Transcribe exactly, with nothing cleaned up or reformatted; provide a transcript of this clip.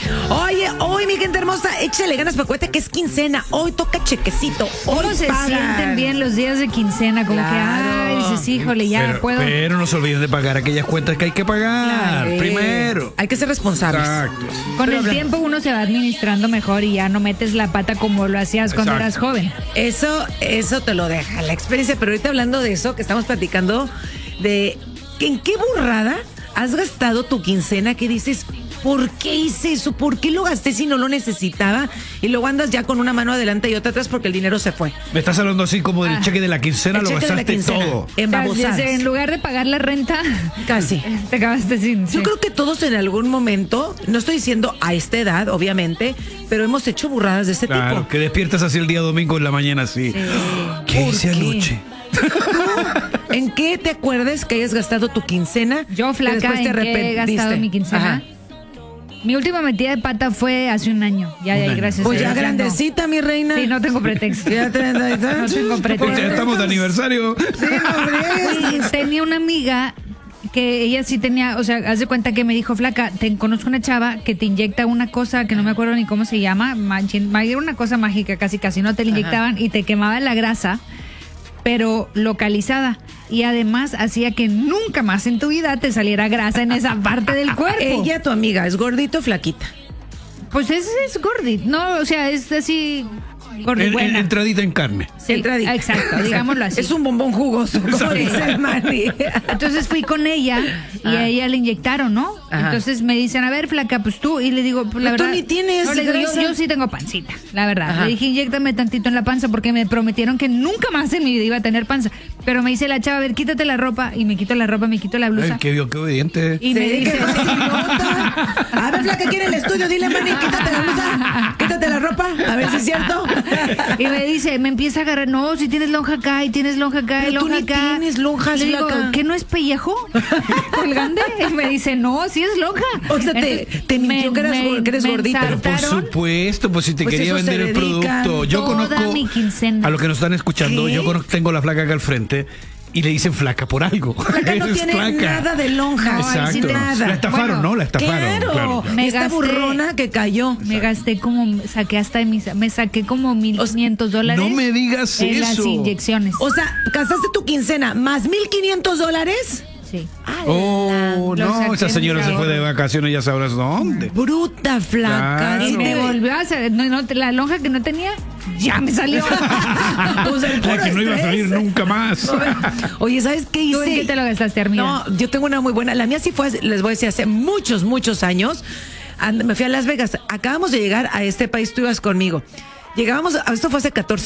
Oye, hoy, mi gente hermosa, échale ganas, porque acuérdate que es quincena. Hoy toca chequecito. Hoy ¿Cómo se pagan. sienten bien los días de quincena? Como Claro. que, ay, dices, híjole, ya pero, puedo. pero no se olviden de pagar aquellas cuentas que hay que pagar Eh, primero. Hay que ser responsables. Exacto. Con pero el habla- tiempo uno se va administrando mejor y ya no metes la pata como lo hacías cuando Exacto. eras joven. Eso, eso te lo deja la experiencia. Pero ahorita hablando de eso, que estamos platicando de que en qué burrada has gastado tu quincena, que dices, ¿por qué hice eso? ¿Por qué lo gasté si no lo necesitaba? Y luego andas ya con una mano adelante y otra atrás porque el dinero se fue. Me estás hablando así como del Ah. cheque de la quincena, El lo cheque de la gastaste quincena. todo. En O sea, babosadas. desde- en lugar de pagar la renta, Casi. te acabaste sin. Yo sí. creo que todos en algún momento, no estoy diciendo a esta edad, obviamente, pero hemos hecho burradas de ese Claro, tipo. que despiertas así el día domingo en la mañana así. ¿Qué ¿Por hice qué? anoche? ¿En qué te acuerdes que hayas gastado tu quincena? Yo, que flaca, después te ¿en qué he arrepentiste? gastado mi quincena? Ajá. Mi última metida de pata fue hace un año. Ya, Un ya, año. gracias Pues a ya Dios, no. grandecita, mi reina. Sí, no tengo pretexto. Ya treinta y tantos. No tengo pretexto. Porque ya estamos de aniversario. Sí, no friegues. Sí, tenía una amiga que ella sí tenía, o sea, haz de cuenta que me dijo, flaca, te conozco una chava que te inyecta una cosa que no me acuerdo ni cómo se llama, machin- ma- era una cosa mágica, casi casi no te la inyectaban y te quemaba la grasa, pero localizada. Y además hacía que nunca más en tu vida te saliera grasa en esa parte del cuerpo. Ella, tu amiga, ¿es gordito o flaquita? Pues es, es gordit, no, o sea, es así En- gordi en- buena. entradita en carne. Sí, Entradita. exacto, digámoslo así. Es un bombón jugoso, como dice el Manny. Entonces fui con ella y Ah. a ella le inyectaron, ¿no? Ajá. Entonces me dicen, a ver, flaca, pues tú. Y le digo, pues la Pero tú verdad. ni tienes no, le digo, yo, grasa. yo sí tengo pancita, la verdad. Ajá. Le dije, inyéctame tantito en la panza porque me prometieron que nunca más en mi vida iba a tener panza. Pero me dice la chava, a ver, quítate la ropa. Y me quito la ropa, me quito la blusa. Ay, qué, qué obediente. Y me Sí, dice, que no se nota. A ver, flaca, ¿quién en el estudio? Dile, Manny, quítate la blusa, quítate la ropa, a ver si es cierto. y me dice, me empieza a agarrar, no, si tienes lonja acá y tienes lonja acá y Pero tú lonja ni acá. tienes lonjas, Le digo, flaca. ¿qué no es pellejo? Colgante. Y me dice, no, sí es lonja. O sea, te- Entonces, te mintió que eras gor- que eres me gordita. Pero por ensartaron supuesto, pues si te Pues quería eso se vender el dedican producto. Yo toda conozco mi quincena. a los que nos están escuchando, ¿Qué? yo conozco- tengo la flaca acá al frente y le dicen flaca por algo. Flaca no Es tiene flaca. nada de lonja. No, ahí sí Exacto. te- nada. La estafaron, Bueno, ¿no? La estafaron. Claro, claro. Me esta gasté- burrona que cayó. Me gasté como, saqué hasta de mis, me saqué como mil quinientos dólares. No me digas en las eso. inyecciones. O sea, gastaste tu quincena más mil quinientos dólares. Sí. Oh, Lo no, saqué esa de señora mis se fue de ahorros. vacaciones, ya sabrás dónde. Bruta, flaca. Claro. Sí Y me te- volvió a hacer, no, no, la lonja que no tenía, ya me salió. Pues el puro La que no iba a salir estrés. nunca más. Oye, ¿sabes qué ¿Tú en hice? qué te lo gastaste, Armida? No, yo tengo una muy buena. La mía sí fue, les voy a decir, hace muchos, muchos años. And- Me fui a Las Vegas. Acabamos de llegar a este país, tú ibas conmigo. Llegábamos, esto fue hace catorce